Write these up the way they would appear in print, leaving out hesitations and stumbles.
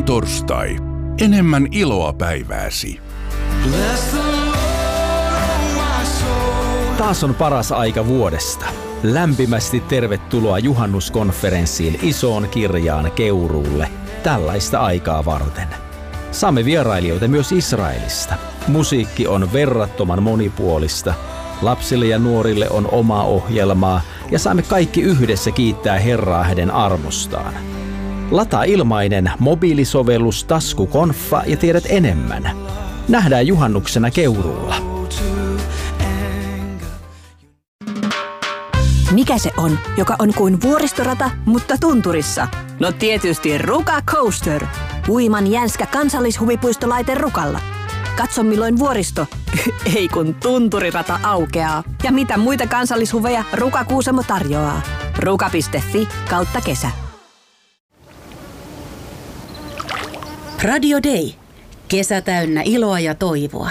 torstai. Enemmän iloa päivääsi. Taas on paras aika vuodesta. Lämpimästi tervetuloa juhannuskonferenssiin Isoon Kirjaan Keuruulle tällaista aikaa varten. Saamme vierailijoita myös Israelista. Musiikki on verrattoman monipuolista. Lapsille ja nuorille on omaa ohjelmaa ja saamme kaikki yhdessä kiittää Herraa hänen armostaan. Lataa ilmainen mobiilisovellus Taskukonfa ja tiedät enemmän. Nähdään juhannuksena Keuruulla. Mikä se on, joka on kuin vuoristorata, mutta tunturissa? No tietysti Ruka Coaster. Uiman jänskä kansallishuvipuistolaite Rukalla. Katso milloin vuoristo, ei kun tunturirata aukeaa. Ja mitä muita kansallishuveja Ruka Kuusamo tarjoaa. Ruka.fi/kesä. Radio Day. Kesä täynnä iloa ja toivoa.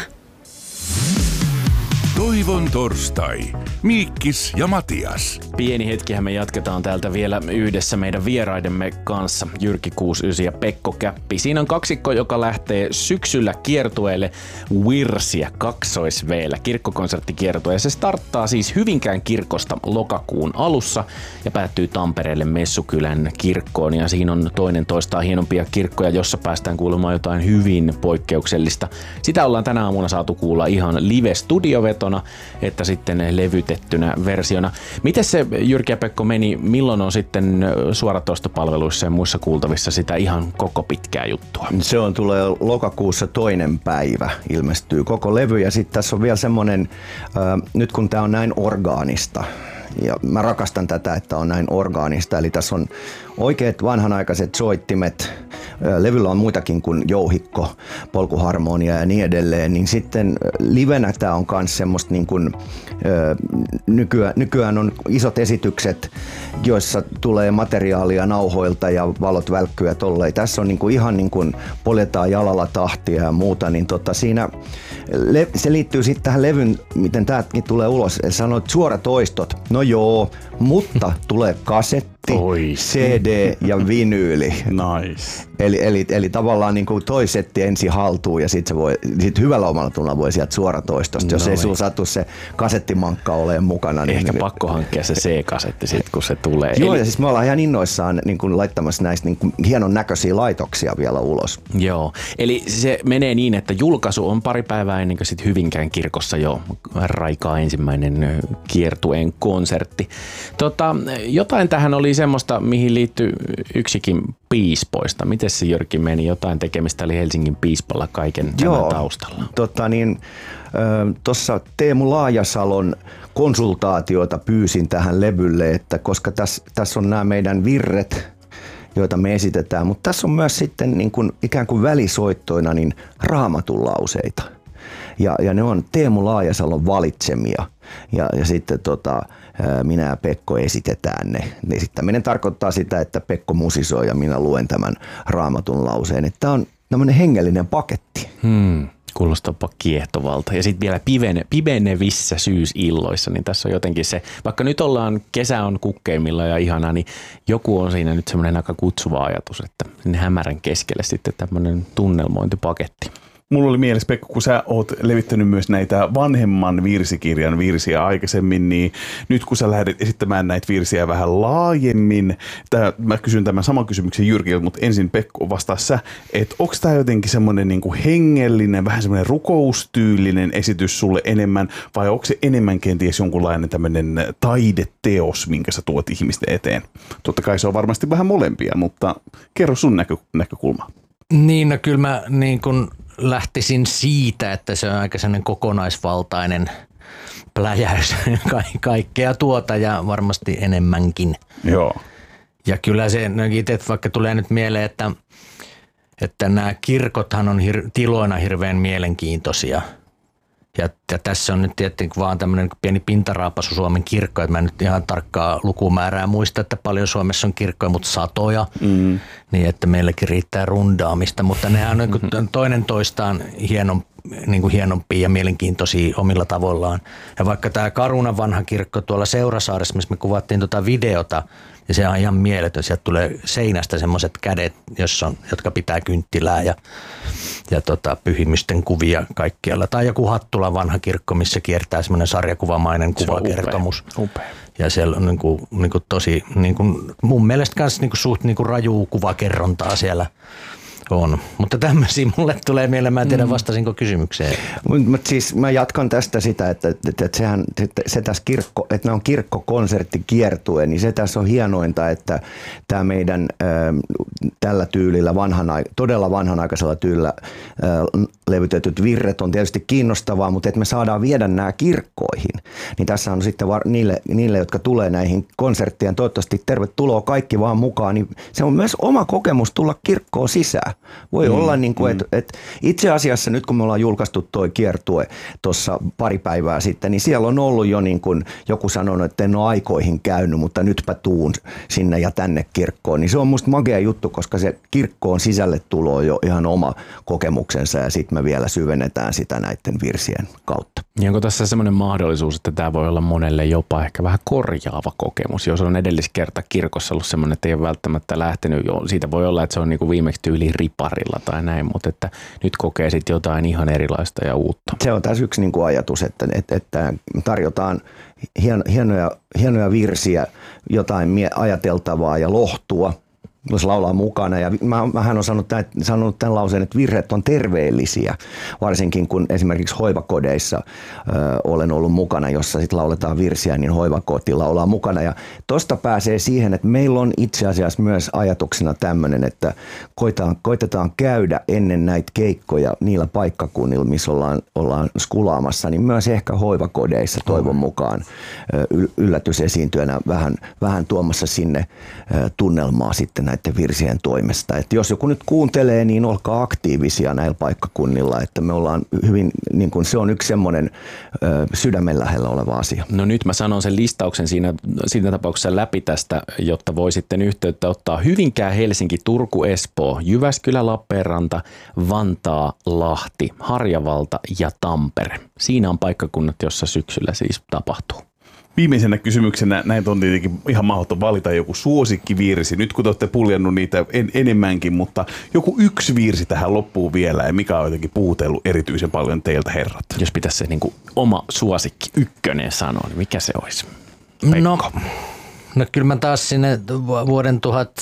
Toivon torstai. Miikkis ja Matias. Pieni hetkihän me jatketaan täältä vielä yhdessä meidän vieraidemme kanssa. Jyrki 69 ja Pekko Käppi. Siinä on kaksikko, joka lähtee syksyllä kiertueelle Virsiä 2V kirkkokonserttikiertue. Ja se starttaa siis Hyvinkään kirkosta lokakuun alussa ja päättyy Tampereelle Messukylän kirkkoon. Ja siinä on toinen toistaan hienompia kirkkoja, jossa päästään kuulemaan jotain hyvin poikkeuksellista. Sitä ollaan tänä aamuna saatu kuulla ihan live-studiovetona, että sitten levytettynä versiona. Miten se, Jyrki ja Pekko, meni? Milloin on sitten suoratoistopalveluissa ja muissa kuultavissa sitä ihan koko pitkää juttua? Se tulee lokakuussa 2. päivä, ilmestyy koko levy. Ja sitten tässä on vielä semmoinen, nyt kun tämä on näin orgaanista, ja mä rakastan tätä, että on näin orgaanista, eli tässä on oikeat vanhanaikaiset soittimet, levyllä on muitakin kuin jouhikko, polkuharmonia ja niin edelleen, niin sitten livenä tää on kans semmoista niin kuin, nykyään on isot esitykset, joissa tulee materiaalia nauhoilta ja valot välkkyy ja tolleen. Tässä on niin kuin ihan niin kuin poljetaan jalalla tahtia ja muuta, niin siinä se liittyy sitten tähän levyn, miten tämäkin tulee ulos. Sanoit suoratoistot, no joo, mutta tulee kasetti, CD ja vinyyli. Nice. Eli tavallaan niin kuin toi setti ensin haltuun ja sit hyvällä omalla tunnolla voi sieltä suoratoistosta. Jos ei sulla satu se kasettimankka olemaan mukana. Ehkä pakko hankkia se C-kasetti sit, kun se tulee. Joo, ja siis me ollaan ihan innoissaan niin kuin laittamassa näistä niin kuin hienon näköisiä laitoksia vielä ulos. Joo, eli se menee niin, että julkaisu on pari päivää ennen kuin sit Hyvinkään kirkossa jo raikaa ensimmäinen kiertueen konsertti. Jotain tähän oli semmoista, mihin liittyy yksikin piispoista. Miten se, Jyrki, meni? Jotain tekemistä oli Helsingin piispalla kaiken tämän taustalla. Tuossa Teemu Laajasalon konsultaatiota pyysin tähän levylle, että koska tässä on nämä meidän virret, joita me esitetään, mutta tässä on myös sitten niin kuin, ikään kuin välisoittoina niin raamatun lauseita. Ja ne on Teemu Laajasalon valitsemia. Ja sitten minä ja Pekko esitetään ne. Esittäminen tarkoittaa sitä, että Pekko musisoi ja minä luen tämän raamatun lauseen. Tämä on tämmöinen hengellinen paketti. Kuulostapa kiehtovalta. Ja sitten vielä pimenevissä syysilloissa, niin tässä on jotenkin se, vaikka nyt kesä on kukkeimmilla ja ihanaa, niin joku on siinä nyt semmoinen aika kutsuva ajatus, että sinne hämärän keskelle sitten tämmöinen tunnelmointipaketti. Mulla oli mielessä, Pekko, kun sä oot levittänyt myös näitä vanhemman virsikirjan virsiä aikaisemmin, niin nyt kun sä lähdet esittämään näitä virsiä vähän laajemmin, mä kysyn tämän saman kysymyksen Jyrkiltä, mutta ensin Pekko vastaa sä, että onko tämä jotenkin semmoinen niin kuin hengellinen, vähän semmoinen rukoustyylinen esitys sulle enemmän, vai onko se enemmän kenties jonkunlainen tämmöinen taideteos, minkä sä tuot ihmisten eteen? Totta kai se on varmasti vähän molempia, mutta kerro sun näkökulma. Niin, no kyllä mä niin kun lähtisin siitä, että se on aika sellainen kokonaisvaltainen pläjäys kaikkea tuota ja varmasti enemmänkin. Joo. Ja kyllä se itse vaikka tulee nyt mieleen, että nämä kirkothan on tiloina hirveän mielenkiintoisia. Ja Ja tässä on nyt tietenkin vaan tämmöinen pieni pintaraapasu Suomen kirkko, että mä en nyt ihan tarkkaa lukumäärää muista, että paljon Suomessa on kirkkoja, mutta satoja, niin että meilläkin riittää rundaamista, mutta nehän on toinen toistaan hienompia ja mielenkiintoisia omilla tavoillaan. Ja vaikka tämä Carunan vanha kirkko tuolla Seurasaaressa, missä me kuvattiin videota, ja se on ihan mieletön. Sieltä tulee seinästä semmoiset kädet, jotka pitää kynttilää ja pyhimysten kuvia kaikkialla. Tai joku Hattulan vanha kirkko, missä kiertää semmoinen sarjakuvamainen kuvakertomus. Upea. Ja siellä on tosi, mun mielestä myös suht rajuu kuvakerrontaa siellä on. Mutta tämmöisiä mulle tulee mieleen, mä en tiedä vastasinko kysymykseen. Siis mä jatkan tästä sitä, että se tässä että nämä on kirkkokonserttikiertue, niin se tässä on hienointa, että tämä meidän tällä tyylillä, todella vanhanaikaisella tyylillä levytetyt virret on tietysti kiinnostavaa, mutta että me saadaan viedä nämä kirkkoihin. Niin tässä on sitten niille, jotka tulee näihin konsertteihin, toivottavasti tervetuloa kaikki vaan mukaan, niin se on myös oma kokemus tulla kirkkoon sisään. Voi olla, että itse asiassa nyt kun me ollaan julkaistu toi kiertue tuossa pari päivää sitten, niin siellä on ollut jo joku sanonut, että en ole aikoihin käynyt, mutta nytpä tuun sinne ja tänne kirkkoon. Niin se on musta magea juttu, koska se kirkkoon sisälle tulo jo ihan oma kokemuksensa ja sitten me vielä syvennetään sitä näiden virsien kautta. Ja onko tässä semmoinen mahdollisuus, että tämä voi olla monelle jopa ehkä vähän korjaava kokemus, jos on edelliskerta kirkossa ollut semmoinen, että ei ole välttämättä lähtenyt. Siitä voi olla, että se on viimeksi tyyli riparilla tai näin, mutta että nyt kokee sitten jotain ihan erilaista ja uutta. Se on tässä yksi ajatus, että tarjotaan hienoja virsiä, jotain ajateltavaa ja lohtua, jos laulaa mukana. Ja mähän on sanonut tämän lauseen, että virret on terveellisiä, varsinkin kun esimerkiksi hoivakodeissa olen ollut mukana, jossa sitten lauletaan virsiä, niin hoivakoti laulaa mukana. Ja tosta pääsee siihen, että meillä on itse asiassa myös ajatuksena tämmöinen, että koitetaan käydä ennen näitä keikkoja niillä paikkakunnilla, missä ollaan skulaamassa, niin myös ehkä hoivakodeissa toivon mukaan yllätysesiintyjänä vähän tuomassa sinne tunnelmaa sitten näiden virsien toimesta. Että jos joku nyt kuuntelee, niin olkaa aktiivisia näillä paikkakunnilla, että me ollaan hyvin, se on yksi semmoinen sydämen lähellä oleva asia. No nyt mä sanon sen listauksen siinä tapauksessa läpi tästä, jotta voi sitten yhteyttä ottaa Hyvinkää, Helsinki, Turku, Espoo, Jyväskylä, Lappeenranta, Vantaa, Lahti, Harjavalta ja Tampere. Siinä on paikkakunnat, jossa syksyllä siis tapahtuu. Viimeisenä kysymyksenä, näin on tietenkin ihan mahdoton valita joku suosikkivirsi. Nyt kun te olette puljannut niitä enemmänkin, mutta joku yksi virsi tähän loppuun vielä ja mikä on jotenkin puhutellut erityisen paljon teiltä, herrat. Jos pitäisi se oma suosikki ykkönen sanoa, niin mikä se olisi? Pekko. No kyllä mä taas sinne vuoden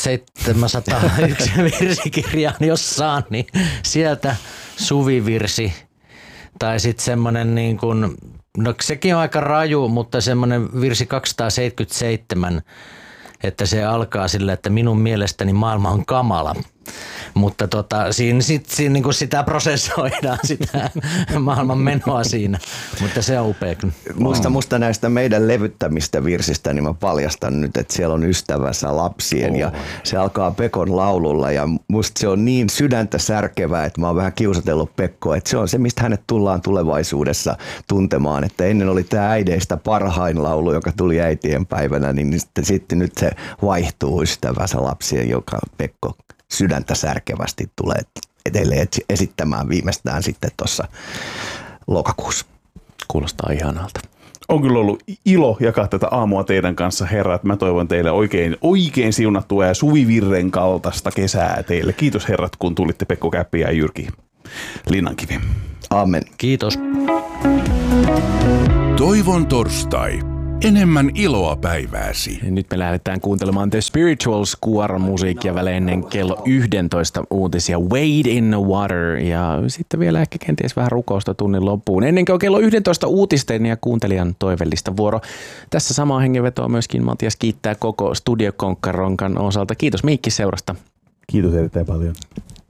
1701 virsikirjaan, jos saan, niin sieltä suvivirsi tai sitten semmoinen no sekin on aika raju, mutta semmoinen virsi 277, että se alkaa sillä, että minun mielestäni maailma on kamala. Mutta siinä sitä prosessoidaan, sitä maailman menoa siinä, mutta se on upea. Musta näistä meidän levyttämistä virsistä, niin mä paljastan nyt, että siellä on ystävänsä lapsien ja se alkaa Pekon laululla ja musta se on niin sydäntä särkevää, että mä oon vähän kiusatellut Pekkoa, että se on se, mistä hänet tullaan tulevaisuudessa tuntemaan, että ennen oli tämä äideistä parhain laulu, joka tuli äitien päivänä, niin sitten nyt se vaihtuu ystävänsä lapsien, joka Pekko sydäntä särkevästi tulee edelleen esittämään viimeistään sitten tuossa lokakuussa. Kuulostaa ihanalta. On kyllä ollut ilo jakaa tätä aamua teidän kanssa, herrat. Mä toivon teille oikein siunattua ja suvivirren kaltaista kesää teille. Kiitos herrat, kun tulitte, Pekko Käppi ja Jyrki Linnankivi. Amen. Kiitos. Toivon torstai. Enemmän iloa päivääsi. Nyt me lähdetään kuuntelemaan The Spirituals -kuoron musiikkia välein ennen kello 11 uutisia. Wade in the Water ja sitten vielä ehkä kenties vähän rukousta tunnin loppuun. Ennen kuin kello 11 uutisten ja kuuntelijan toivellista vuoro. Tässä samaa hengenvetoa myöskin Matias kiittää koko Studio Konkkaronkan osalta. Kiitos Miikki seurasta. Kiitos erittäin paljon.